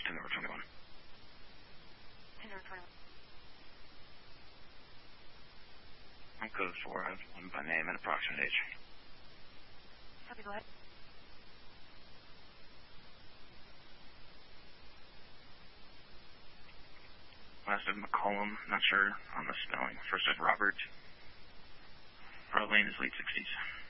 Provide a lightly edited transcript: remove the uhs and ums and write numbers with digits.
10 over 21. 10 over 21. On code 4, I have one by name and approximate age. Copy, go ahead. Last is McCollum, not sure on the spelling. First is Robert. Lane is late 60s.